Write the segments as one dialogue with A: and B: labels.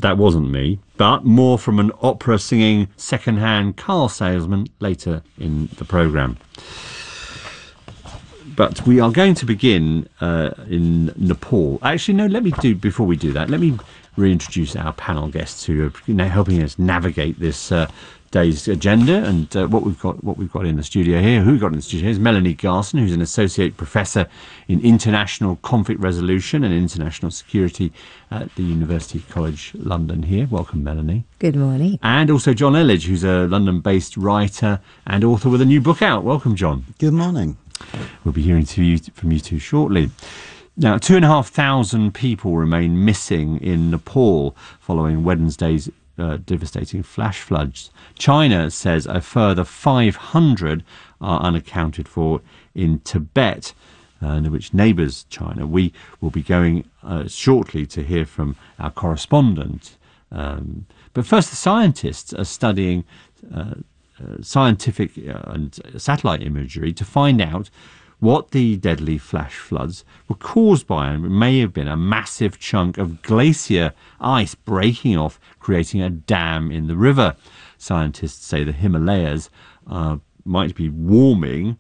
A: That wasn't me, but more from an opera-singing second-hand car salesman later in the programme. But we are going to begin in Nepal. Actually, no, before we do that, let me reintroduce our panel guests who are helping us navigate this day's agenda and what we've got in the studio here. Who we've got in the studio is Melanie Garson, who's an associate professor in international conflict resolution and international security at the University College London here. Welcome, Melanie.
B: Good morning.
A: And also John Elledge, who's a London-based writer and author with a new book out. Welcome, John.
C: Good morning.
A: We'll be hearing from you two shortly. Now, 2,500 people remain missing in Nepal following Wednesday's devastating flash floods. China says a further 500 are unaccounted for in Tibet, which neighbours China. We will be going shortly to hear from our correspondent. But first, the scientists are studying scientific and satellite imagery to find out what the deadly flash floods were caused by, and it may have been a massive chunk of glacier ice breaking off, creating a dam in the river. Scientists say the Himalayas might be warming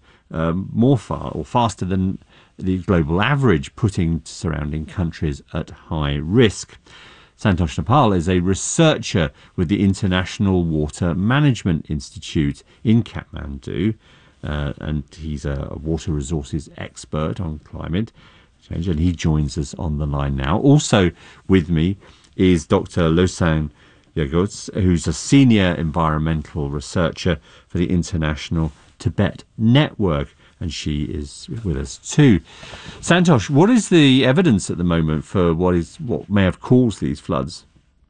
A: faster than the global average, putting surrounding countries at high risk. Santosh Nepal is a researcher with the International Water Management Institute in Kathmandu, and he's a water resources expert on climate change, and he joins us on the line now. Also with me is Dr. Losang Yagots, who's a senior environmental researcher for the International Tibet Network, and she is with us too. Santosh, what is the evidence at the moment for what may have caused these floods?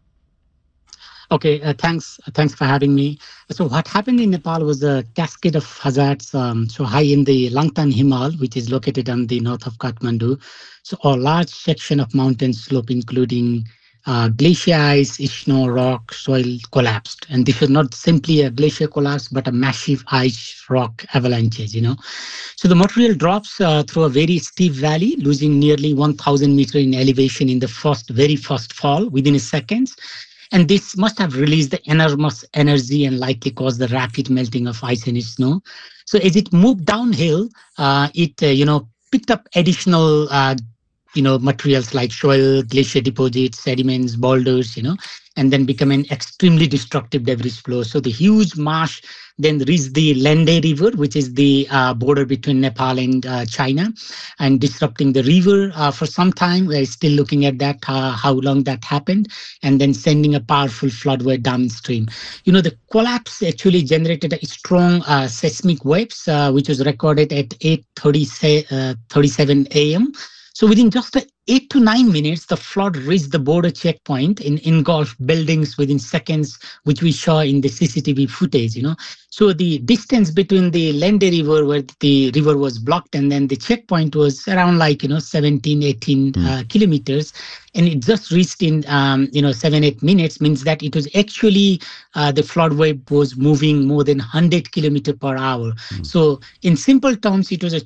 D: Okay, thanks for having me. So what happened in Nepal was a cascade of hazards so high in the Langtan Himal, which is located on the north of Kathmandu. So a large section of mountain slope, including glacier ice, snow, rock, soil collapsed. And this was not simply a glacier collapse, but a massive ice rock avalanches, So the material drops through a very steep valley, losing nearly 1,000 meters in elevation in the very first fall within a second. And this must have released the enormous energy and likely caused the rapid melting of ice and snow. So as it moved downhill, it picked up additional materials like soil, glacier deposits, sediments, boulders, and then become an extremely destructive debris flow. So the huge marsh then reached the Lende River, which is the border between Nepal and China, and disrupting the river for some time. We're still looking at that, how long that happened, and then sending a powerful floodway downstream. The collapse actually generated a strong seismic waves, which was recorded at 8:37 a.m. So within just 8 to 9 minutes, the flood reached the border checkpoint and engulfed buildings within seconds, which we saw in the CCTV footage, So the distance between the Lende River, where the river was blocked, and then the checkpoint was around 17, 18 kilometers. And it just reached in, 7-8 minutes, means that it was actually, the flood wave was moving more than 100 kilometers per hour. So in simple terms, it was a